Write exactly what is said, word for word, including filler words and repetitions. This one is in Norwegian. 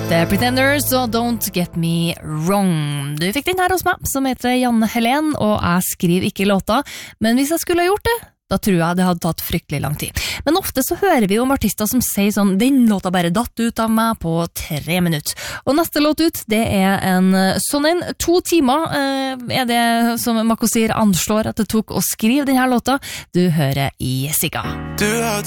The Pretenders og Don't Get Me Wrong. Du fikk den her hos meg, som heter Janne Helen, og jeg skriver ikke låta, men hvis jeg skulle ha gjort det, da tror jeg det hadde tatt fryktelig lang tid. Men ofte så hører vi om artister som sier sånn, den låta bare datt ut av meg på tre minutter. Og neste låt ut, det er en sånn en, to timer eh, er det som Makosir anslår at det tok å skrive denne låta. Du hører i Jessica. Du har